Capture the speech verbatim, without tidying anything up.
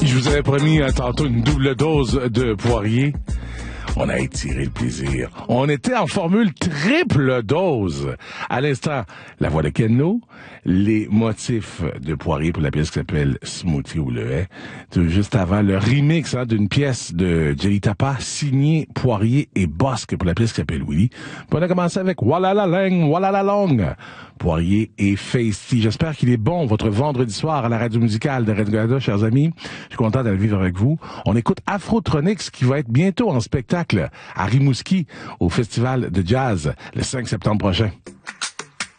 Je vous avais promis euh, tantôt une double dose de Poirier. On a étiré le plaisir. On était en formule triple dose. À l'instant, la voix de Ken Lo, les motifs de Poirier pour la pièce qui s'appelle Smoothie ou le Hay. Juste avant, le remix hein, d'une pièce de Jelly Tapa signée Poirier et Bosque pour la pièce qui s'appelle Willy. Puis on a commencé avec Walla la Lang, Walla la Long. Poirier et Feisty. J'espère qu'il est bon votre vendredi soir à la radio musicale de Radio-Canada, chers amis. Je suis content d'aller vivre avec vous. On écoute Afrotronics qui va être bientôt en spectacle à Rimouski au Festival de Jazz le cinq septembre prochain.